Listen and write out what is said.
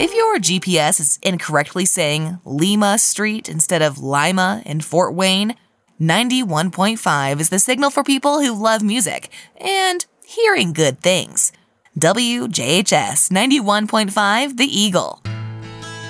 If your GPS is incorrectly saying Lima Street instead of Lima in Fort Wayne, 91.5 is the signal for people who love music and hearing good things. WJHS 91.5 The Eagle.